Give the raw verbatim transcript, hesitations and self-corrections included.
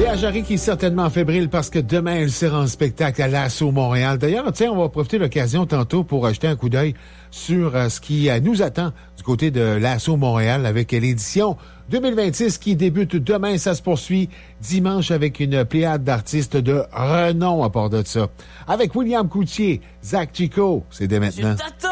Léa Jarry qui est certainement fébrile parce que demain, elle sera en spectacle à l'Assaut Montréal. D'ailleurs, tiens, on va profiter de l'occasion tantôt pour jeter un coup d'œil sur euh, ce qui euh, nous attend du côté de l'Assaut Montréal avec l'édition deux mille vingt-six qui débute demain. Ça se poursuit dimanche avec une pléiade d'artistes de renom à part de ça. Avec William Coutier, Zach Chico, c'est dès maintenant.